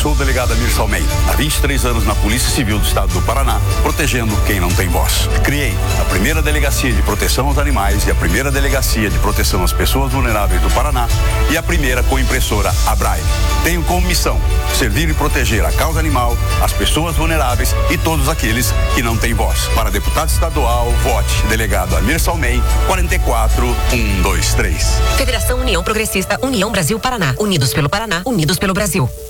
sou o delegado Amir Salmen, há 23 anos na Polícia Civil do Estado do Paraná, protegendo quem não tem voz. Criei a primeira delegacia de proteção aos animais e a primeira delegacia de proteção às pessoas vulneráveis do Paraná e a primeira com impressora Abraille. Tenho como missão servir e proteger a causa animal, as pessoas vulneráveis e todos aqueles que não têm voz. Para deputado estadual, vote delegado Amir Salmen, 44123. Federação União Progressista, União Brasil Paraná. Unidos pelo Paraná, unidos pelo Brasil.